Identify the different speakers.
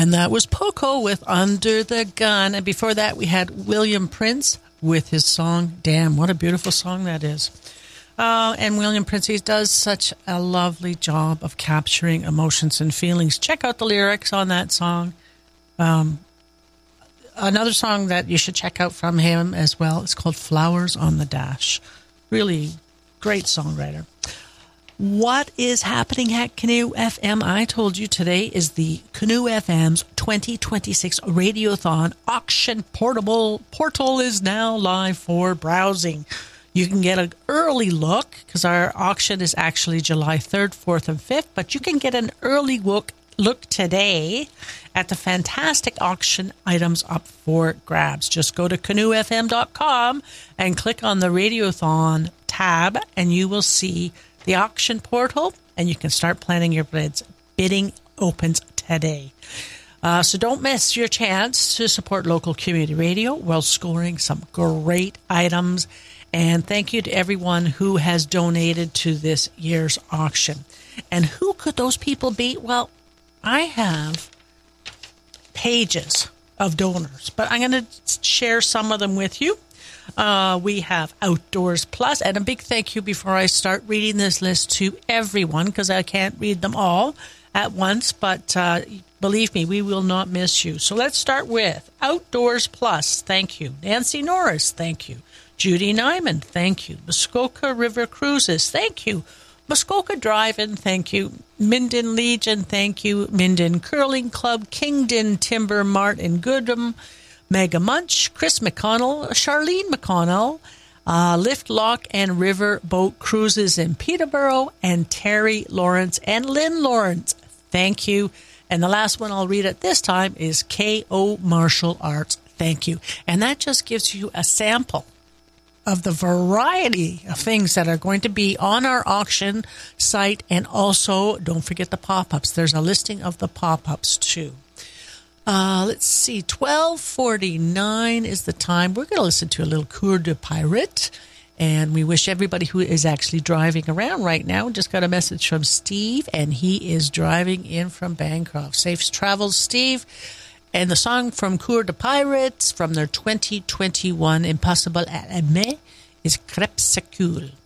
Speaker 1: And that was Poco with Under the Gun. And before that, we had William Prince with his song, Damn. What a beautiful song that is. And William Prince, he does such a lovely job of capturing emotions and feelings. Check out the lyrics on that song. Another song that you should check out from him as well is called Flowers on the Dash. Really great songwriter. What is happening at Canoe FM? I told you today is the Canoe FM's 2026 Radiothon auction portal is now live for browsing. You can get an early look because our auction is actually July 3rd, 4th, and 5th, but you can get an early look today at the fantastic auction items up for grabs. Just go to canoefm.com and click on the Radiothon tab, and you will see the auction portal, and you can start planning your bids. Bidding opens today. So don't miss your chance to support local community radio while scoring some great items. And thank you to everyone who has donated to this year's auction. And who could those people be? Well, I have pages of donors, but I'm going to share some of them with you. We have Outdoors Plus, and a big thank you before I start reading this list to everyone, because I can't read them all at once, but believe me, we will not miss you. So let's start with Outdoors Plus. Thank you. Nancy Norris, thank you. Judy Nyman, thank you. Muskoka River Cruises, thank you. Muskoka Drive-In, thank you. Minden Legion, thank you. Minden Curling Club, Kingdon Timber Mart in Goodham, Mega Munch, Chris McConnell, Charlene McConnell, Lift Lock and River Boat Cruises in Peterborough, and Terry Lawrence and Lynn Lawrence, thank you. And the last one I'll read at this time is K.O. Martial Arts, thank you. And that just gives you a sample of the variety of things that are going to be on our auction site. And also, don't forget the pop-ups. There's a listing of the pop-ups, too. Let's see, 12:49 is the time. We're going to listen to a little Cour de Pirate. And we wish everybody who is actually driving around right now. Just got a message from Steve, and he is driving in from Bancroft. Safe travels, Steve. And the song from Cour de Pirates from their 2021 Impossible à Aimer is Crepuscule.